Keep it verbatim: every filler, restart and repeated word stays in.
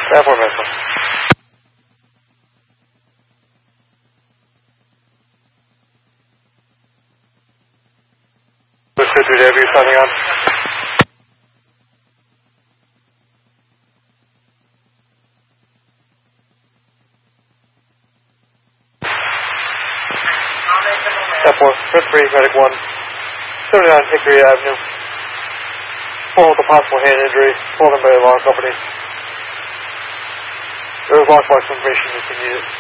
Airport Metro. Listed to W, signing on. Airport, Red three, Medic one, seventy-nine Hickory Avenue. Full with a possible hand injury, pulled in by the alarm company. There is lockbox information if you need it.